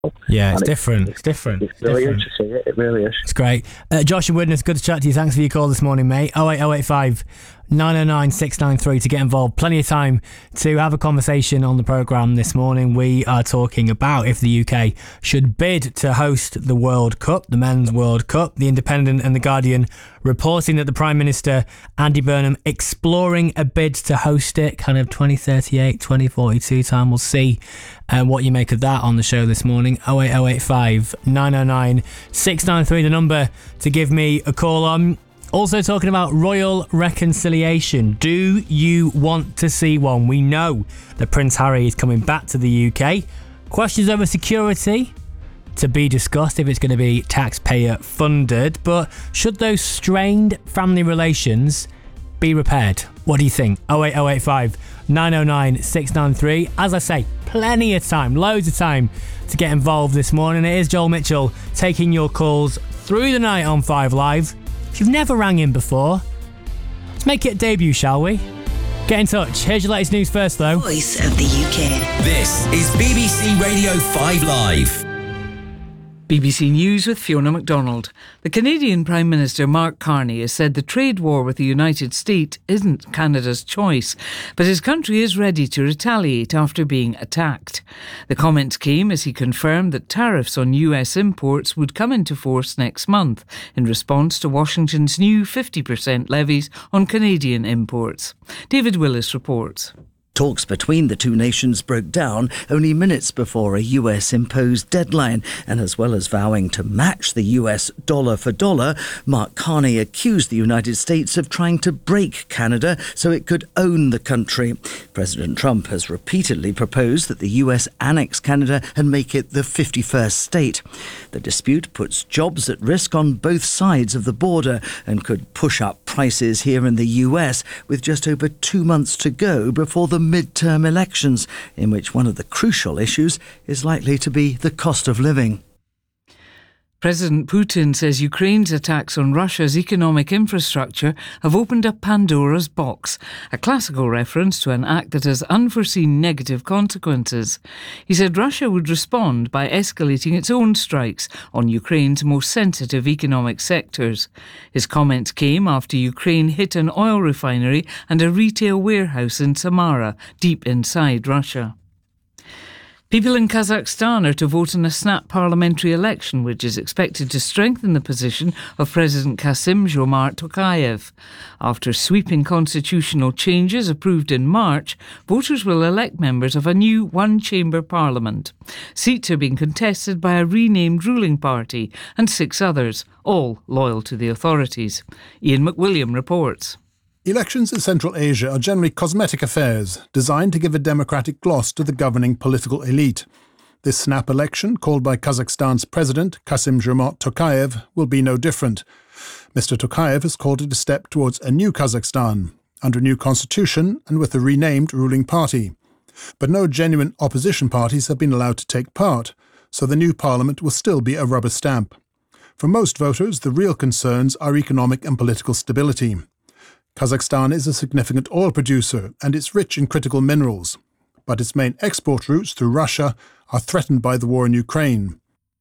Yeah, it's different. It's different. It's brilliant to see it. It really is. It's great. Josh and Widnes, good to chat to you. Thanks for your call this morning, mate. 08085 909 693 to get involved. Plenty of time to have a conversation on the programme this morning. We are talking about if the UK should bid to host the World Cup, the Men's World Cup. The Independent and The Guardian reporting that the Prime Minister, Andy Burnham, exploring a bid to host it, kind of 2038, 2042 time. We'll see what you make of that on the show this morning. 08085 909 693, the number to give me a call on. Also talking about royal reconciliation. Do you want to see one? We know that Prince Harry is coming back to the UK. Questions over security to be discussed if it's going to be taxpayer funded. But should those strained family relations be repaired? What do you think? 08085 909 693. As I say, plenty of time, loads of time to get involved this morning. It is Joel Mitchell taking your calls through the night on 5 Live. If you've never rang in before, let's make it a debut, shall we? Get in touch. Here's your latest news first, though. Voice of the UK. This is BBC Radio 5 Live. BBC News with Fiona MacDonald. The Canadian Prime Minister Mark Carney has said the trade war with the United States isn't Canada's choice, but his country is ready to retaliate after being attacked. The comments came as he confirmed that tariffs on US imports would come into force next month in response to Washington's new 50% levies on Canadian imports. David Willis reports. Talks between the two nations broke down only minutes before a US-imposed deadline, and as well as vowing to match the US dollar for dollar, Mark Carney accused the United States of trying to break Canada so it could own the country. President Trump has repeatedly proposed that the US annex Canada and make it the 51st state. The dispute puts jobs at risk on both sides of the border and could push up prices here in the US, with just over 2 months to go before the mid-term elections, in which one of the crucial issues is likely to be the cost of living. President Putin says Ukraine's attacks on Russia's economic infrastructure have opened up Pandora's box, a classical reference to an act that has unforeseen negative consequences. He said Russia would respond by escalating its own strikes on Ukraine's most sensitive economic sectors. His comments came after Ukraine hit an oil refinery and a retail warehouse in Samara, deep inside Russia. People in Kazakhstan are to vote in a snap parliamentary election, which is expected to strengthen the position of President Kassym-Jomart Tokayev. After sweeping constitutional changes approved in March, voters will elect members of a new one-chamber parliament. Seats are being contested by a renamed ruling party and 6 others, all loyal to the authorities. Ian McWilliam reports. Elections in Central Asia are generally cosmetic affairs, designed to give a democratic gloss to the governing political elite. This snap election, called by Kazakhstan's president, Kassym-Jomart Tokayev, will be no different. Mr. Tokayev has called it a step towards a new Kazakhstan, under a new constitution and with a renamed ruling party. But no genuine opposition parties have been allowed to take part, so the new parliament will still be a rubber stamp. For most voters, the real concerns are economic and political stability. Kazakhstan is a significant oil producer and it's rich in critical minerals, but its main export routes through Russia are threatened by the war in Ukraine.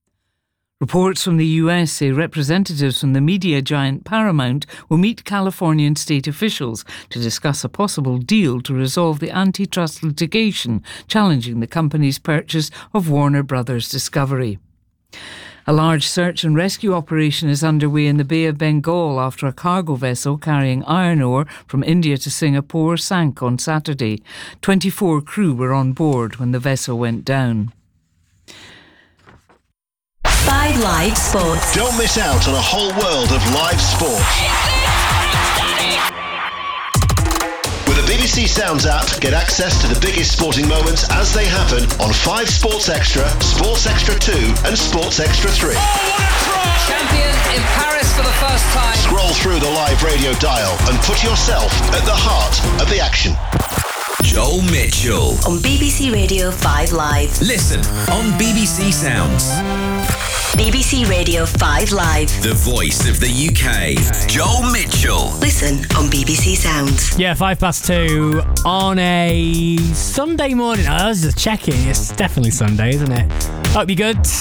Reports from the US say representatives from the media giant Paramount will meet Californian state officials to discuss a possible deal to resolve the antitrust litigation challenging the company's purchase of Warner Brothers Discovery. A large search and rescue operation is underway in the Bay of Bengal after a cargo vessel carrying iron ore from India to Singapore sank on Saturday. 24 crew were on board when the vessel went down. 5 Live Sports. Don't miss out on a whole world of live sports. With the BBC Sounds app, get access to the biggest sporting moments as they happen on 5 Sports Extra, Sports Extra 2 and Sports Extra 3. Oh, what a try! Champion in Paris for the first time. Scroll through the live radio dial and put yourself at the heart of the action. Joel Mitchell On BBC Radio 5 Live. Listen on BBC Sounds. BBC Radio 5 Live. The voice of the UK. Joel Mitchell. Listen on BBC Sounds. Yeah, 2:05 on a Sunday morning. I was just checking. It's definitely Sunday, isn't it? Hope you're good.